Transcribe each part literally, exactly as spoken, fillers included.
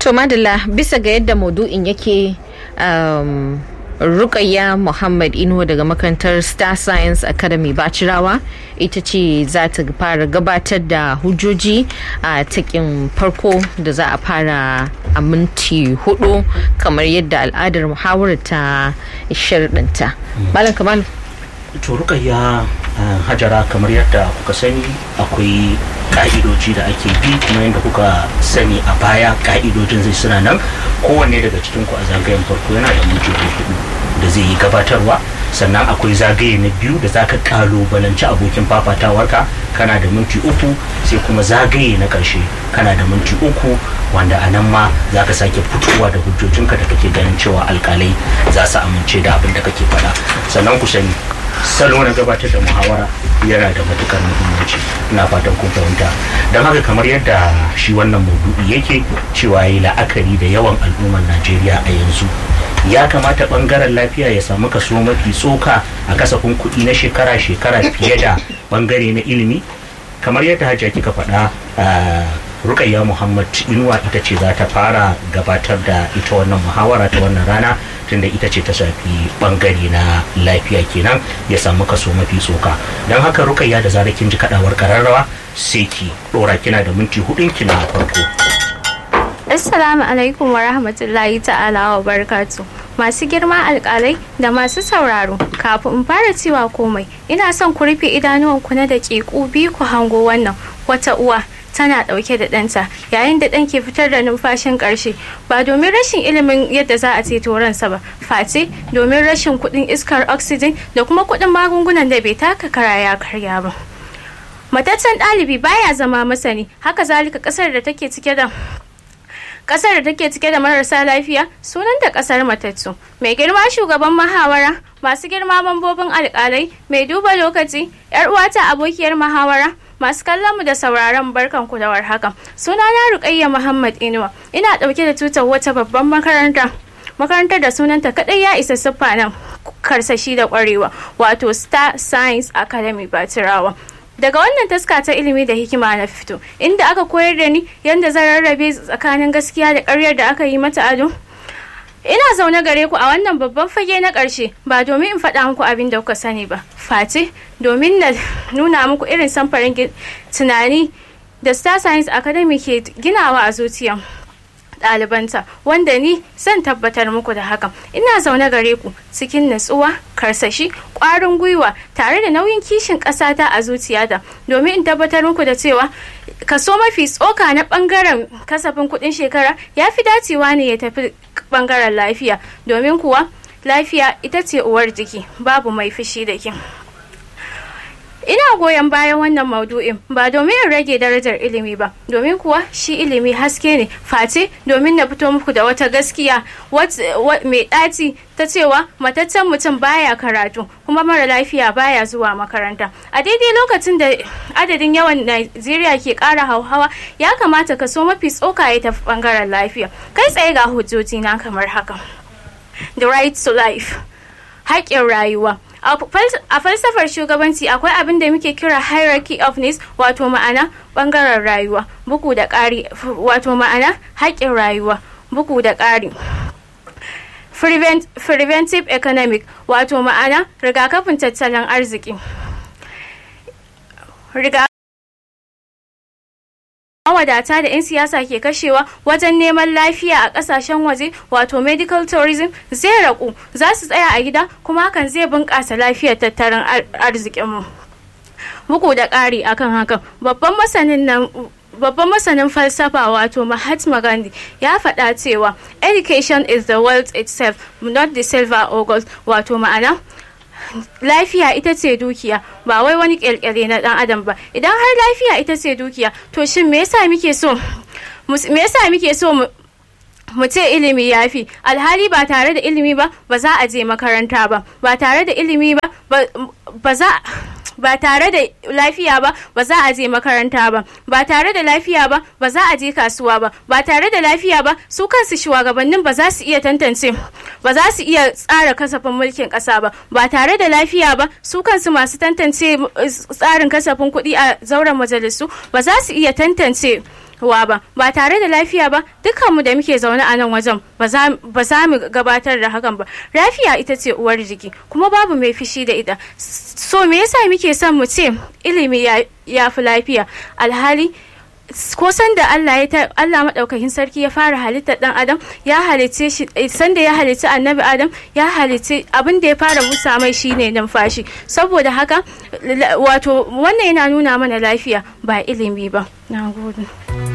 To madalla, bisa ga yadda maudu'in yake, um, Rukayya Muhammad Inuwa daga makarantar Star Science Academy Bacirawa ita ce za ta fara gabatar da hujjoji a takin farko da za a fara a minti hudu kamar yadda al'adar muhawarar ta sharɗanta. Malam Kamal. To Rukayya, Hajara, kamar yadda kuka sani akwai ka'idoji da ake bi, kuma yadda kuka sani a baya ka'idojin zai suna nan. Kowanne daga cikin ku a zagayen farko yana da minti hudu da zai yi gabatarwa, sannan akwai zagaye na biyu da zaka kalubalanci abokin fafatawarka, kana da minti uku, sai kuma zagaye na karshe kana da minti uku, wanda a nan ma zaka sake fitowa da hujjojinka da kake ganin cewa alkalai za su amince da abin da kake faɗa. Sannan ku sani salo na gabatar da muhawara yana da matukar muhimmanci, ina fatan kun fahimta. Don haka kamar yadda shi wannan maudu'i yake cewa yayi la'akari da yawan al'ummar Najeriya a yanzu, ya kamata bangaren lafiya ya samu kaso mafi tsoka a kasafin kuɗi na shekara-shekara fiye da bangare na ilimi. Kamar yadda Hajiya kika faɗa, Rukayya Muhammad Inuwa ita ce za ta fara gabatar da ita wannan muhawara ta wannan rana, tunda ita ce ta shafi bangare na lafiya kenan ya samu kaso mafi tsoka. Don haka Rukayya, da zarar kin ji kadawar kararrawa sai ki dora, kina da minti hudun ki na farko. Assalamu alaikum wa rahmatullahi ta'ala wa barakatuh. Masu girma alƙalai da masu sauraro, kafin in fara cewa komai ina son ku rufe idanuwanku na daƙiƙu biyu ku hango wannan wata uwa tana ɗauke da ɗanta yayin da ɗan ke fitar da numfashin ƙarshe, ba domin rashin ilimin yadda za a ceto ransa ba, face domin rashin kuɗin iskar oxygen da kuma kuɗin magungunan da bai taka kara ya karya ba. Mataccen ɗalibi baya zama masani, haka zalika ƙasar da take cike da Kasar da take cike da marasa lafiya sunan da kasar matattu. Mai girma shugaban muhawara, masu girma mambobin alƙalai, mai duba lokaci, yar uwata abokiyar muhawara, masu kallon mu da sauraron barkan ku da warhaka. Sunana Rukayya Muhammad Inuwa. Ina dauke da tutar wata babban makaranta. Makarantar da sunanta kadai ya isa siffa nan karsashi da kwarewa, wato Star Science Academy Bacirawa. Daga wannan taska ta ilimi da hikima na fito, inda aka koyar da ni yadda zan rarrabe tsakanin gaskiya da ƙaryar da aka yi mata ado. Ina zaune gare ku a wannan babban fage na ƙarshe, ba domin in faɗa muku abin da kuka sani ba, face domin na nuna muku irin samfarin tunani da Star Science Academy ke ginawa a zuciya ɗalibanta, wanda ni zan tabbatar muku da hakan. Ina zaune gare ku cikin natsuwa, karsashi, ƙwarin gwiwa, tare da nauyin kishin ƙasata a zuciyata, domin in tabbatar muku da cewa kaso mafi tsoka na ɓangaren kasafin kuɗin shekara ya fi dacewa ne ya tafi ɓangaren lafiya, domin kuwa lafiya ita ce uwar jiki, babu mai fushi da ki. Ina goyon bayan wannan maudu'in ba domin in rage darajar ilimi ba, domin kuwa shi ilimi haske ne, face domin na fito muku da wata gaskiya mai ɗaci ta cewa mataccen mutum baya karatu kuma mara lafiya baya zuwa makaranta. A daidai lokacin da adadin yawan Najeriya ke ƙara hauhawa, ya kamata kaso mafi tsoka ya tafi ɓangaren lafiya. Kai tsaye ga hujjoji na kamar haka. The right to life, haƙƙin rayuwa. A falsafar shugabanci akwai abin da muke kira hierarchy of needs, wato ma'ana bangaren rayuwa, bugu da ƙari, wato ma'ana haƙƙin rayuwa, bugu da ƙari. Prevent, preventive economic, wato ma'ana rigakafin tattalin arziki. Riga mawadata da 'yan siyasa ke kashewa wajen neman lafiya a kasashen waje, wato medical tourism, zai ragu, za su tsaya a gida, kuma hakan zai bunƙasa lafiyar tattalin arzikinmu. Bugu da ƙari akan hakan, babban masanin nan Babban masanin falsafa wato Mahatma Gandhi ya faɗa cewa education is the wealth itself, not the silver or gold, wato ma'ana lafiya ita ce dukiya, ba wai wani kyalkyale na dan adam ba. Idan har lafiya ita ce dukiya, to shin me yasa muke so me yasa muke so mu ce ilimi yafi, alhali ba tare da ilimi ba ba za a je makaranta ba, ba tare da ilimi ba ba za ba tare da lafiya ba ba za a je makaranta ba, ba tare da lafiya ba ba za a je kasuwa ba, ba tare da lafiya ba su kansu shugabannin ba za su iya tantance ba za su iya tsara kasafin mulkin ƙasa ba, ba tare da lafiya ba su kansu masu tantance tsarin kasafin kuɗi a zauren majalisu ba za su iya tantance wa ba ba tare da lafiya ba dukkanmu da muke zaune a nan wajen ba za mu gabatar da hakan ba. Lafiya ita ce uwar jiki kuma babu mai fishi da ita. So me yasa muke son mu ce ilimi ya fi lafiya alhali ko san da Allah ya ta Allah madaukakin sarki ya fara halittar dan adam ya halice shi san da ya halice annabi adam ya halice abin da ya fara musa mai shine numfashi. Saboda haka wato wannan yana nuna mana lafiya ba ilimi ba. Nagode.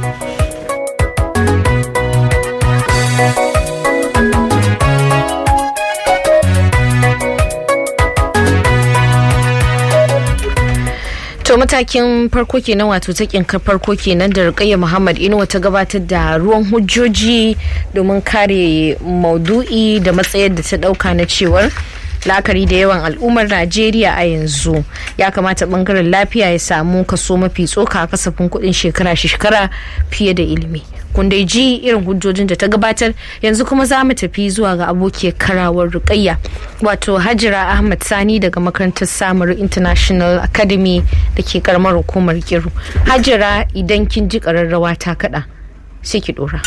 To matakin farko kenan wato takin farko kenan da Rukayya Muhammad Inuwa ta gabatar da ruwan hujjoji domin kare maudu'i da matsayar da ta dauka na cewar la'akari da yawan al'ummar Najeriya a yanzu ya kamata bangaren lafiya ya samu kaso mafi tsoka a kasafin kudin shekara-shekara fiye da ilimi. Kun dai ji irin hujjojin da ta gabatar. Yanzu kuma za mu tafi zuwa ga abokiyar karawar Rukayya wato Hajira Ahmad Sani daga makarantar Samaru International Academy da ke karamar hukumar Kiru. Hajira, idan kin ji kararrawa ta kada sai ki dora.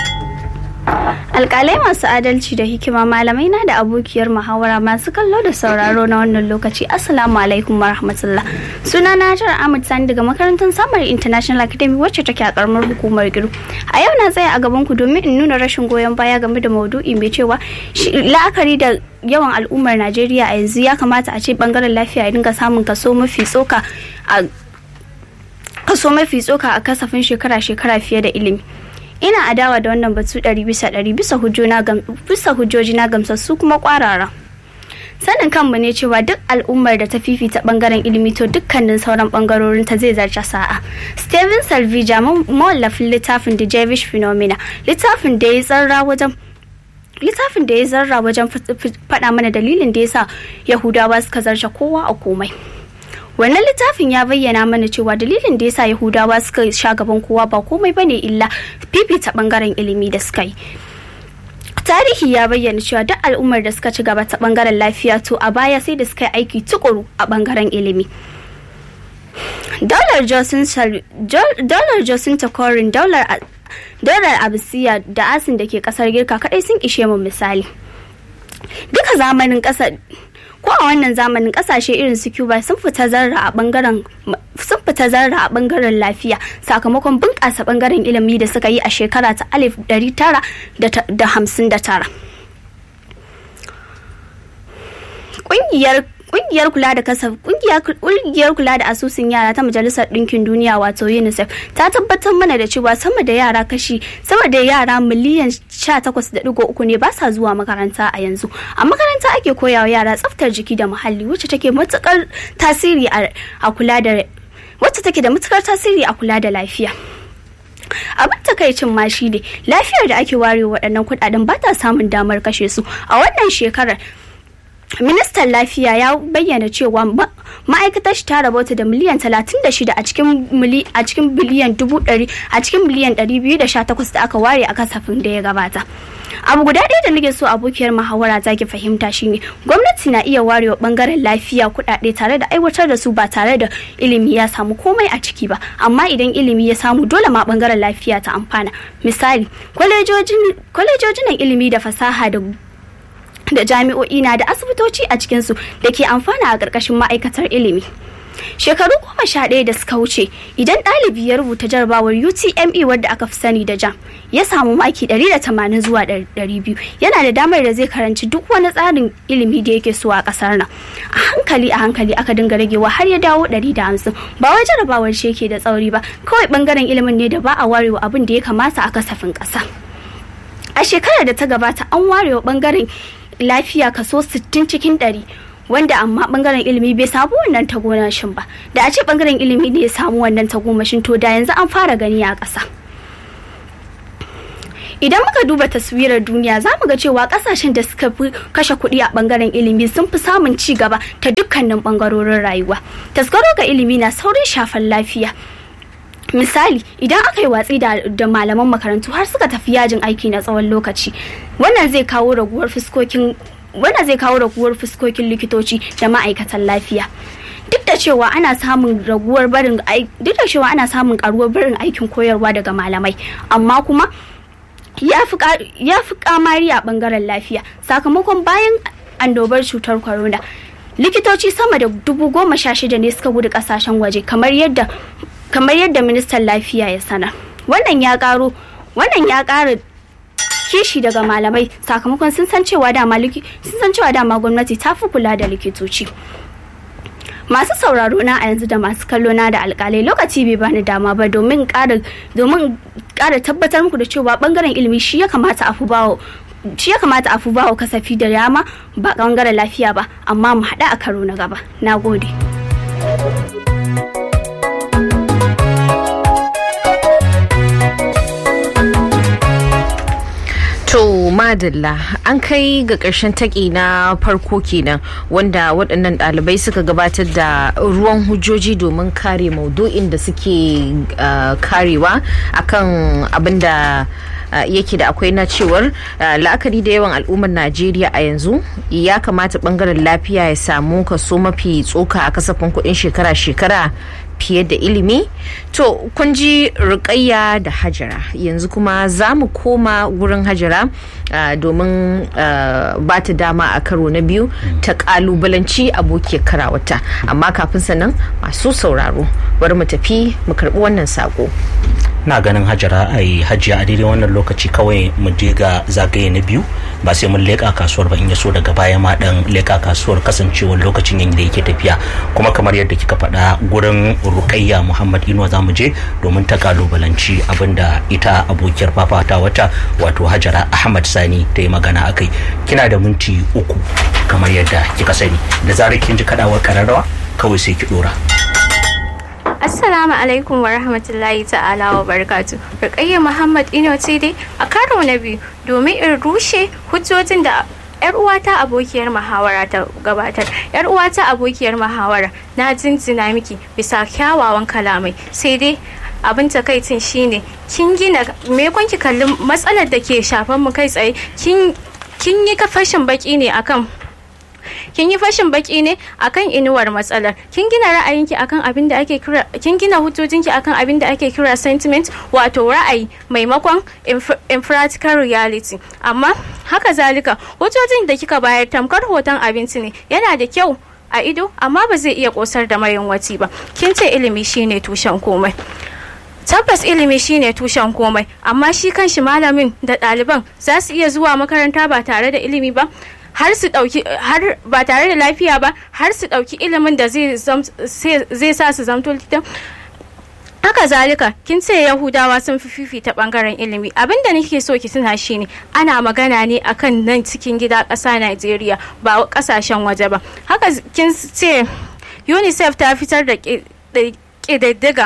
Alƙalai masu adalci da hikima, malamai na da abokiyar muhawara, masu kallo da sauraro na wannan lokaci, assalamu alaikum wa rahmatullah. Suna na Hajara Ahmad Sani daga makarantar Samaru International Academy wacce take a karamar hukumar Giru. A yau na tsaya a gaban ku domin in nuna rashin goyon baya game da maudu'i mai cewa la'akari da yawan al'ummar Najeriya a yanzu ya kamata a ce bangaren lafiya ya dinga samun kaso mafi tsoka a kaso mafi tsoka a kasafin shekara-shekara fiye da ilimi. Ina adawa da wannan batu ɗari bisa ɗari bisa hujjoji na gamsassu kuma ƙwarara. Sanin kanmu ne cewa duk al'ummar da ta fifita bangaren ilimi to dukkanin sauran bangarorin ta zai zarce sa'a. Steven Salvija, mawallafin littafin The Jewish Phenomena, littafin da ya tsarra wajen littafin da ya zarra wajen faɗa mana dalilin da ya sa Yahudawa suka zarce kowa a komai. Wannan littafin ya bayyana mana cewa dalilin da yasa Yahudawa suka sha gaban kowa ba komai bane illa fifita bangaren ilimi da suka yi. Tarihi ya bayyana cewa duk al'ummar da suka ci gaba ta bangaren lafiya to a baya sai da suka yi aiki tukuru a bangaren ilimi. Daular Josin Daular Josin Takorin, daular daular Abisiya da Asin da ke kasar Girka kadai sun ishe mu misali. Duka zamanin kasar ko a wannan zamanin kasashe irin su Cuba sun fita zarra a bangaren sun fita zarra a bangaren lafiya sakamakon bunƙasa bangaren ilimi da suka yi a shekara ta alif ɗari tara da hamsin da tara. Ƙungiyar Ƙungiyar kula da kasaf ƙungiyar kula da asusun yara ta Majalisar Ɗinkin Duniya wato UNICEF ta tabbatar mana da cewa sama da yara kashi sama da yara miliyan sha takwas da ɗigo uku ne ba sa zuwa makaranta a yanzu. A makaranta ake koyawa yara tsaftar jiki da muhalli wacce take matukar tasiri a kula da wacce take da matukar tasiri a kula da lafiya. Abin takaicin ma shi ne lafiyar da ake ware waɗannan kuɗaɗen ba ta samun damar kashe su. A wannan shekarar Ministan Lafiya ya bayyana cewa ma'aikatar shi ta rabota da miliyan talatin da shida a cikin a cikin biliyan dubu ɗari a cikin biliyan ɗari biyu da sha takwas da aka ware a kasafin da ya gabata. Abu guda ɗaya da nake so abokiyar muhawara ta ki fahimta shine gwamnati na iya warewa bangaren lafiya kuɗaɗe tare da aiwatar da su ba tare da ilimi ya samu komai a ciki ba, amma idan ilimi ya samu dole ma bangaren lafiya ta amfana. Misali, kwalejojin kwalejojin ilimi da fasaha da da jami'o'i na da asibitoci a cikinsu da ke amfana a ƙarƙashin ma'aikatar ilimi. Shekaru goma sha ɗaya da suka wuce, idan ɗalibi ya rubuta jarabawar U T M E wadda aka fi sani da jam ya samu maki ɗari da tamanin zuwa ɗari biyu, yana da damar da zai karanci duk wani tsarin ilimi da yake so a ƙasar nan. A hankali a hankali aka dinga ragewa har ya dawo ɗari da hamsin. Ba wai jarabawar shi yake da tsauri ba, kawai ɓangaren ilimin ne da ba a warewa abin da ya kamata a kasafin ƙasa. A shekarar da ta gabata an warewa ɓangaren lafiya kaso sittin cikin ɗari, wanda amma bangaren ilimi bai samu wannan tagomashin ba. Da a ce bangaren ilimi ne ya samu wannan tagomashin to da yanzu an fara gani a ƙasa. Idan muka duba taswirar duniya za mu ga cewa ƙasashen da suka fi kashe kuɗi a bangaren ilimi sun fi samun ci gaba ta dukkanin bangarorin rayuwa. Tasgaro ga ilimi na saurin shafar lafiya. Misali, idan aka yi watsi da, da malaman makarantu har suka tafi yajin aiki na tsawon lokaci, wannan zai kawo raguwar fuskokin wannan zai kawo raguwar fuskokin likitoci da ma'aikatan lafiya. Duk duk da cewa ana samun raguwar barin duk da cewa ana samun karuwar barin aikin koyarwa daga malamai, amma kuma ya fi kamari a bangaren lafiya sakamakon bayan annobar cutar corona. Likitoci sama da dubu goma sha shida ne suka gudu kasashen waje kamar yadda kamar yadda ministan lafiya ya sanar. Wannan ya karo wannan ya kara kishi daga malamai sakamakon sun san cewa dama sun san cewa dama gwamnati ta fi kula da likitoci. Masu sauraro na a yanzu da masu kallo na da alkalai, lokaci bai bani dama ba domin ƙara domin ƙara tabbatar muku da cewa bangaren ilimi shi ya kamata a fi bawo shi ya kamata a fi bawo kasafi da dama ba bangaren lafiya ba, amma mu haɗa a karo na gaba. Nagode. To madalla, an kai ga ƙarshen taƙi na farko kenan wanda waɗannan ɗalibai suka gabatar da ruwan hujjoji domin kare maudu'in da suke uh, karewa akan abin da uh, yake da akwai na cewar uh, la'akari da yawan al'ummar Najeriya a yanzu ya kamata ɓangaren lafiya ya samu kaso mafi tsoka a kasafin kuɗin shekara-shekara fiye da ilimi. To kun ji Rukayya da Hajara, yanzu kuma za mu koma wurin Hajara uh, domin uh, ba ta dama a karo na biyu ta kalubalanci abokiyar karawata, amma kafin sannan masu sauraro bari mu tafi mu karbi wannan sako. Na ganin Hajara ai Hajiya a daidai wannan lokaci kawai mu je ga zagaye na biyu, ba sai mun leka kasuwar ba, in ya so daga baya ma dan leka kasuwar kasancewar lokacin yanda yake tafiya. Kuma kamar yadda kika faɗa gurin Rukayya Muhammad Inuwa za mu je domin ta kalubalanci abinda ita abokiyar fafata wata wato Hajara Ahmad Sani ta yi magana akai. Kina da minti uku kamar yadda kika sani, da zarar kin ji kadawar kararrawa kawai sai ki dora. Assalamu alaikum wa rahmatullahi ta'ala wa barakatu. Rukayya Muhammad Ino ce dai a karo na biyu domin in rushe hujjojin da yar uwata abokiyar muhawara ta gabatar. Yar uwata abokiyar muhawara na jinjina miki bisa kyawawan kalamai, sai dai abin takaicin shine kin gina me kun ki kallin matsalar da ke shafan mu kai tsaye, kin kin yi fashin baki ne akan kin yi fashin baki ne akan inuwar matsalar, kin gina ra'ayinki akan abin da ake kira kin gina hujjojinki akan abin da ake kira sentiment, wato ra'ayi maimakon impractical reality. Amma haka zalika hujjojin da kika bayar tamkar hoton abinci ne, yana da kyau a ido amma ba zai iya kosar da mayunwaci ba. Kin ce ilimi shine tushen komai, tabbas ilimi shine tushen komai, amma shi kanshi malamin da ɗaliban za su iya zuwa makaranta ba tare da ilimi ba, har su dauki har ba tare da lafiya ba, har su dauki ilimin da zai zai sa su zamto likita. Haka zalika kin ce Yahudawa sun fi fifita bangaren ilimi. Abinda nake so ki tuna shine ana magana ne akan nan cikin gida ƙasa Najeriya ba kasashen waje ba. Haka kin ce UNICEF ta fitar da ƙididdiga,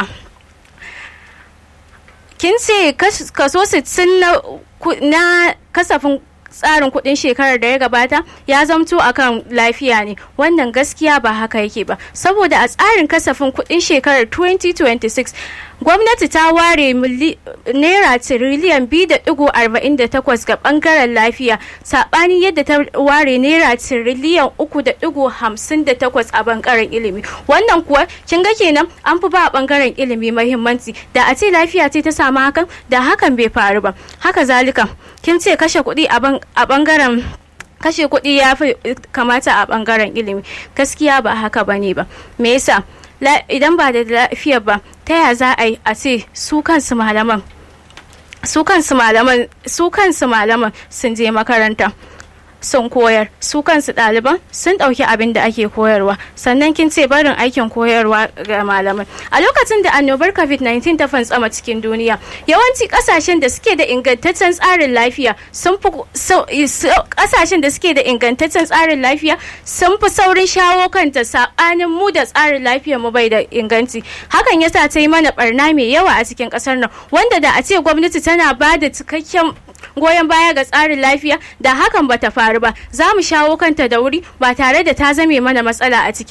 kin ce kaso sittin na kasafin tsarin kudin shekarar da ya gabata ya zamto akan lafiya ne. Wannan gaskiya ba haka yake ba, saboda a tsarin kasafin kudin shekarar twenty twenty-six gwamnati ta ware naira tiriliyan biyu da digo arba'in da takwas ga bangaren lafiya, saɓanin yadda ta ware naira tiriliyan uku da digo hamsin da takwas a bangaren ilimi. Wannan kuwa kin ga kenan an fi ba bangaren ilimi muhimmanci, da a ce lafiya ce ta samu hakan da hakan bai faru ba. Haka zalika kin ce kashe kuɗi a bangaren kashe kuɗi ya fi kamata a bangaren ilimi. Gaskiya ba haka bane ba. Me yasa? Idan ba da lafiya ba, ta ya za a yi a ce su kansu malaman su kansu malaman su kansu malaman sun je makaranta sun koyar, su kansu ɗaliban sun ɗauki abin da ake koyarwa, sannan kin ce barin aikin koyarwa ga malamai. A lokacin da annobar covid nineteen ta fantsama cikin duniya, yawanci ƙasashen da suke da ingantaccen tsarin lafiya sun fi ƙasashen da suke da ingantaccen tsarin lafiya sun fi saurin shawo kanta, saɓanin mu da tsarin lafiyar mu bai da inganci. Hakan yasa ta yi mana barna mai yawa a cikin ƙasar nan, wanda da a ce gwamnati tana ba da cikakken goyon baya ga tsarin lafiya da hakan bata faru ba. Za mu shawo kanta da wuri ba tare da ta zame mana matsala a ciki